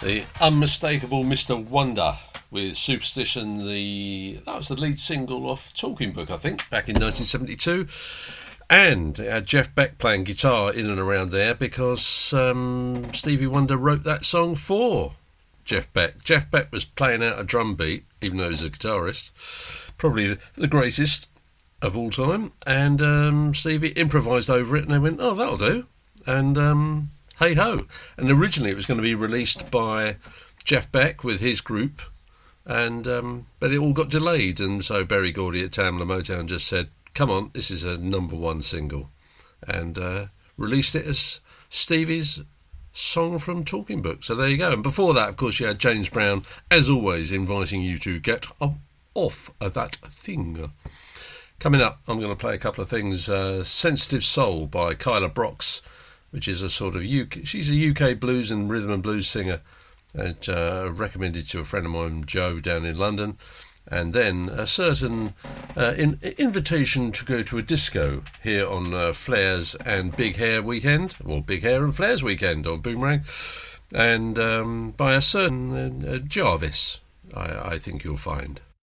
The unmistakable Mr. Wonder with Superstition. That was the lead single off Talking Book, I think, back in 1972. And Jeff Beck playing guitar in and around there because Stevie Wonder wrote that song for Jeff Beck. Jeff Beck was playing out a drum beat, even though he's a guitarist, probably the greatest of all time. And Stevie improvised over it, and they went, "Oh, that'll do." And hey ho. And originally it was going to be released by Jeff Beck with his group, and but it all got delayed, and so Berry Gordy at Tamla Motown just said, "Come on, this is a number one single," and released it as Stevie's song from Talking Book. So there you go. And before that, of course, you had James Brown, as always, inviting you to get off of that thing. Coming up, I'm going to play a couple of things. Sensitive Soul by Kyla Brox, which is a sort of she's a UK blues and rhythm and blues singer, and recommended to a friend of mine, Joe, down in London. And then a certain invitation to go to a disco here on Flares and Big Hair Weekend, or Big Hair and Flares Weekend on Boomerang, and by a certain Jarvis, I think you'll find.